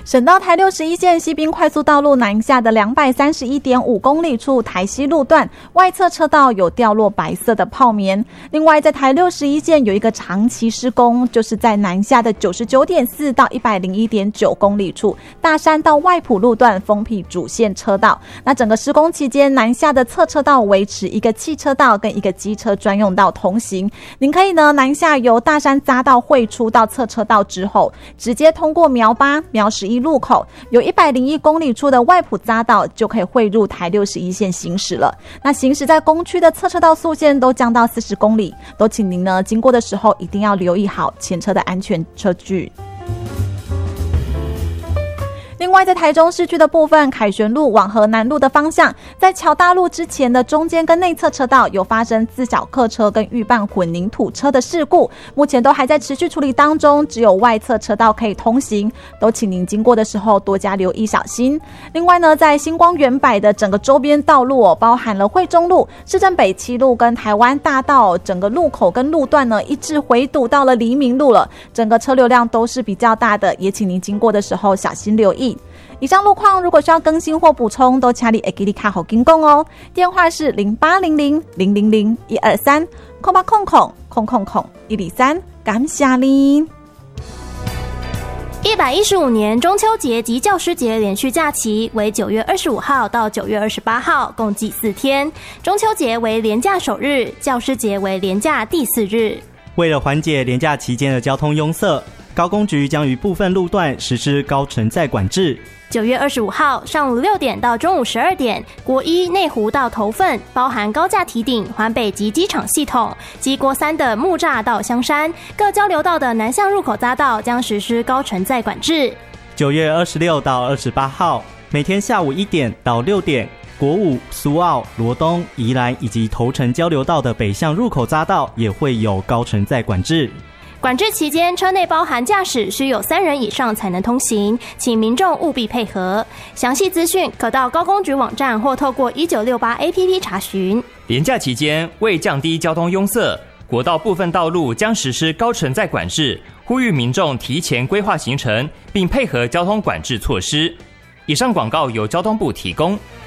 省道台61线西滨快速道路南下的231.5公里处台西路段外侧车道有掉落白色的泡棉。另外在台61线有一个长期施工，就是在南下的99.4到101.9公里处大山到外埔路段封闭主线车道。那整个施工期间，南下的侧车道维持一个汽车道跟一个机车专用道通行。您可以呢南下由大山匝道汇出到侧车道之后，直接通过苗8、苗11路口，有101公里处的外埔匝道就可以汇入台61线行驶了。那行驶在公区的侧车道速限都降到40公里，都请您呢经过的时候一定要留意好前车的安全车距。另外在台中市区的部分，凯旋路往河南路的方向，在桥大路之前的中间跟内侧车道有发生自小客车跟预拌混凝土车的事故，目前都还在持续处理当中，只有外侧车道可以通行，都请您经过的时候多加留意小心。另外呢，在星光远百的整个周边道路包含了惠中路、市政北七路跟台湾大道，整个路口跟路段呢一致回堵到了黎明路了，整个车流量都是比较大的，也请您经过的时候小心留意。以上路况如果需要更新或补充，都请你会记得卡好跟讲哦。电话是0800-000-123，0800-123，感谢您。 115年中秋节及教师节连续假期为9月25号到9月28号，共计4天。中秋节为连假首日，教师节为连假第4日。 为了缓解连假期间的交通拥塞，高公局将于部分路段实施高承载管制。 9月25号上午6点到中午12点，国一内湖到头份包含高架堤顶、环北及机场系统及国3的木栅到香山各交流道的南向入口匝道将实施高承载管制。 9月26到28号，每天下午1点到6点，国五、苏澳、罗东、宜兰以及头城交流道的北向入口匝道也会有高承载管制。 管制期间，车内包含驾驶需有3人以上才能通行，请民众务必配合。详细资讯可到高公局网站或透过1968 APP 查询。 连假期间，为降低交通拥塞，国道部分道路将实施高承载管制，呼吁民众提前规划行程，并配合交通管制措施。以上广告由交通部提供。